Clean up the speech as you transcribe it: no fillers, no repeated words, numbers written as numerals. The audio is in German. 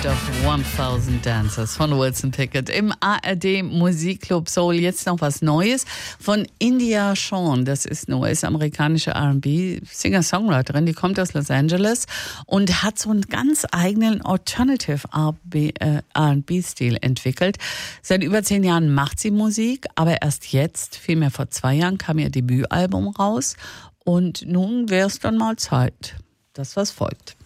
Night of 1000 Dancers von Wilson Pickett im ARD Musikclub Soul. Jetzt noch was Neues von India Shawn. Das ist eine US-amerikanische R&B Singer-Songwriterin, die kommt aus Los Angeles und hat so einen ganz eigenen Alternative R&B-Stil entwickelt. Seit über 10 Jahren macht sie Musik, aber erst jetzt, vielmehr vor 2 Jahren, kam ihr Debütalbum raus und nun wäre es dann mal Zeit, das was folgt.